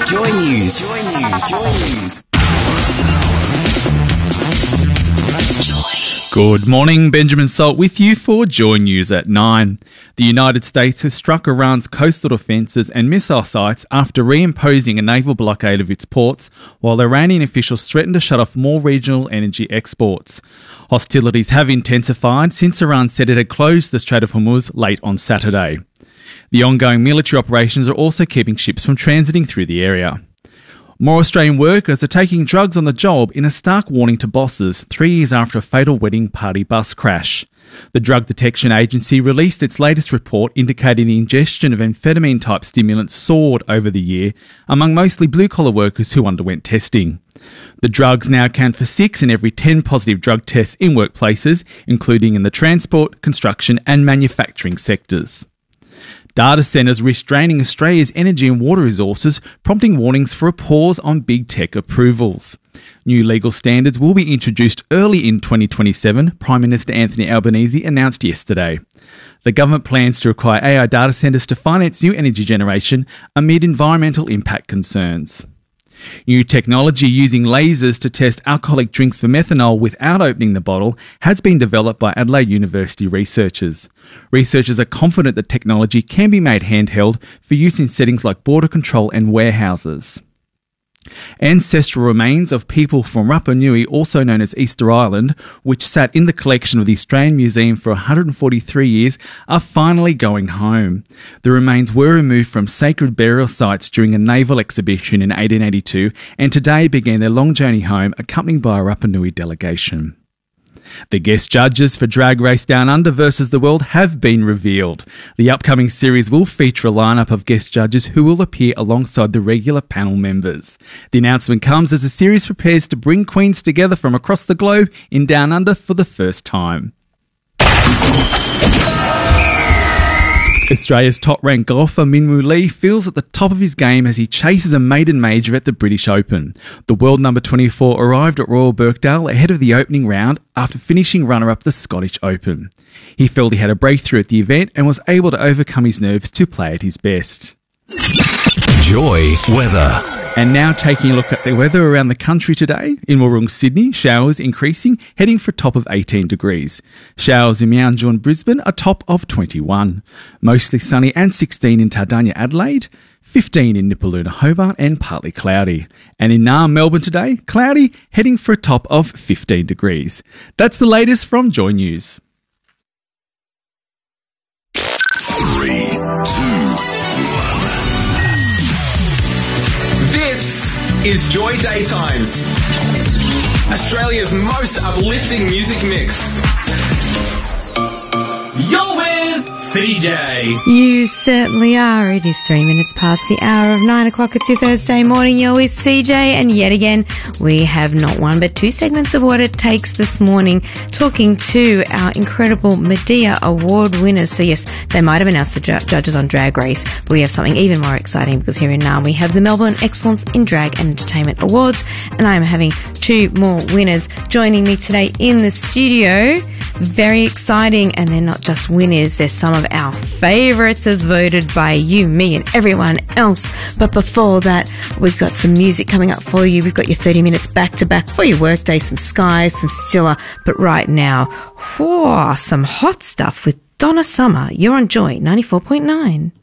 Joy News. Joy News. Joy News. Good morning, Benjamin Salt with you for Joy News at 9. The United States has struck Iran's coastal defences and missile sites after reimposing a naval blockade of its ports, while Iranian officials threaten to shut off more regional energy exports. Hostilities have intensified since Iran said it had closed the Strait of Hormuz late on Saturday. The ongoing military operations are also keeping ships from transiting through the area. More Australian workers are taking drugs on the job in a stark warning to bosses 3 years after a fatal wedding party bus crash. The Drug Detection Agency released its latest report indicating the ingestion of amphetamine-type stimulants soared over the year among mostly blue-collar workers who underwent testing. The drugs now account for 6 in every 10 positive drug tests in workplaces, including in the transport, construction and manufacturing sectors. Data centres risk draining Australia's energy and water resources, prompting warnings for a pause on big tech approvals. New legal standards will be introduced early in 2027, Prime Minister Anthony Albanese announced yesterday. The government plans to require AI data centres to finance new energy generation amid environmental impact concerns. New technology using lasers to test alcoholic drinks for methanol without opening the bottle has been developed by Adelaide University researchers. Researchers are confident the technology can be made handheld for use in settings like border control and warehouses. Ancestral remains of people from Rapa Nui, also known as Easter Island, which sat in the collection of the Australian Museum for 143 years, are finally going home. The remains were removed from sacred burial sites during a naval exhibition in 1882 and today began their long journey home accompanied by a Rapa Nui delegation. The guest judges for Drag Race Down Under versus the World have been revealed. The upcoming series will feature a lineup of guest judges who will appear alongside the regular panel members. The announcement comes as the series prepares to bring queens together from across the globe in Down Under for the first time. Australia's top-ranked golfer Minwoo Lee feels at the top of his game as he chases a maiden major at the British Open. The world number 24 arrived at Royal Birkdale ahead of the opening round after finishing runner-up the Scottish Open. He felt he had a breakthrough at the event and was able to overcome his nerves to play at his best. Joy weather. And now taking a look at the weather around the country today. In Woorong, Sydney, showers increasing, heading for a top of 18 degrees. Showers in Meanjung and Brisbane, a top of 21. Mostly sunny and 16 in Tardania, Adelaide. 15 in Nipaluna, Hobart and partly cloudy. And in Naarm, Melbourne today, cloudy, heading for a top of 15 degrees. That's the latest from Joy News. 3, 2, This is Joy Daytimes, Australia's most uplifting music mix. You're with CJ. You certainly are. It is 3 minutes past the hour of 9 o'clock. It's your Thursday morning. You're with CJ. And yet again, we have not one but two segments of What It Takes this morning, talking to our incredible Medea Award winners. So yes, they might have announced the judges on Drag Race, but we have something even more exciting because here in Naarm we have the Melbourne Excellence in Drag and Entertainment Awards, and I am having two more winners joining me today in the studio. Very exciting, and they're not just winners, they're some of our favourites as voted by you, me and everyone else. But before that, we've got some music coming up for you. We've got your 30 minutes back to back for your workday, some Skies, some Stiller. But right now, some hot stuff with Donna Summer. You're on Joy 94.9.